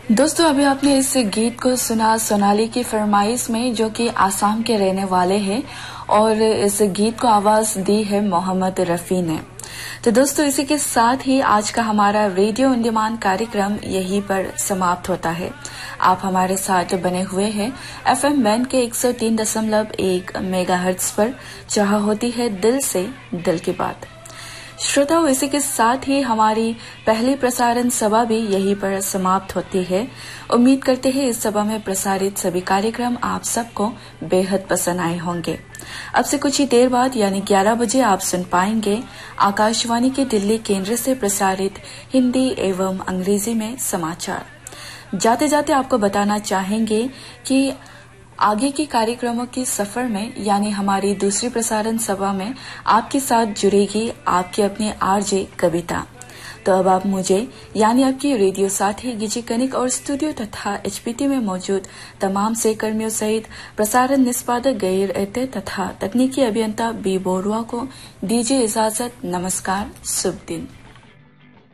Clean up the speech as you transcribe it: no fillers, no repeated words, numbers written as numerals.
दोस्तों, अभी आपने इस गीत को सुना सोनाली की फरमाइश में, जो कि आसाम के रहने वाले हैं, और इस गीत को आवाज दी है मोहम्मद रफी ने। तो दोस्तों, इसी के साथ ही आज का हमारा रेडियो ऑन डिमांड कार्यक्रम यहीं पर समाप्त होता है। आप हमारे साथ बने हुए हैं एफएम बैंड के 103.1 मेगाहर्ट्ज पर, जहां होती है दिल से दिल की बात। श्रोताओं, इसी के साथ ही हमारी पहली प्रसारण सभा भी यहीं पर समाप्त होती है। उम्मीद करते हैं इस सभा में प्रसारित सभी कार्यक्रम आप सबको बेहद पसंद आए होंगे। अब से कुछ ही देर बाद यानी 11 बजे आप सुन पाएंगे आकाशवाणी के दिल्ली केंद्र से प्रसारित हिंदी एवं अंग्रेजी में समाचार। जाते जाते आपको बताना चाहेंगे कि आगे के कार्यक्रमों की सफर में यानी हमारी दूसरी प्रसारण सभा में आपके साथ जुड़ेगी आपकी अपनी आरजे कविता। तो अब आप मुझे यानी आपकी रेडियो साथी गिजी कनिक और स्टूडियो तथा एचपीटी में मौजूद तमाम सहकर्मियों सहित प्रसारण निष्पादक गैर एते तथा तकनीकी अभियंता बी बोरुआ को दीजिए इजाजत। नमस्कार, शुभ दिन।